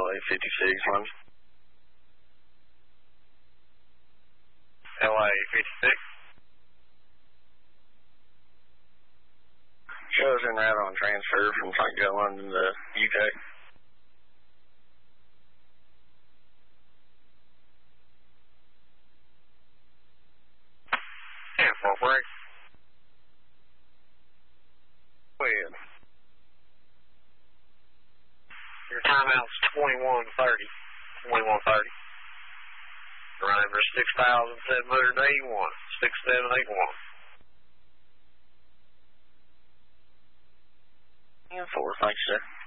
LA 56, LA 56. Shows en route on transfer from St. Joe, London to UK. Yeah, Fort Bragg. Go ahead. Your timeout's 21:30. 21:30. Run number 6,781. 6781. And 4, thanks, sir.